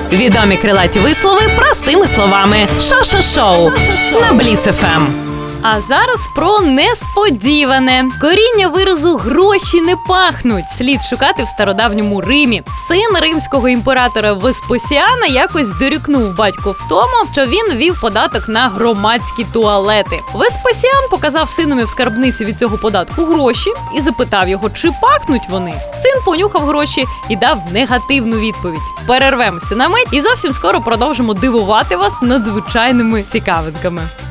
Відомі крилаті вислови простими словами. Шо-шо-шоу на Бліц ФМ. А зараз про несподіване. Коріння виразу «гроші не пахнуть» слід шукати в стародавньому Римі. Син римського імператора Веспасіана якось дорікнув батьку в тому, що він ввів податок на громадські туалети. Веспасіан показав синові в скарбниці від цього податку гроші і запитав його, чи пахнуть вони. Син понюхав гроші і дав негативну відповідь. Перервемося на мить і зовсім скоро продовжимо дивувати вас надзвичайними цікавинками.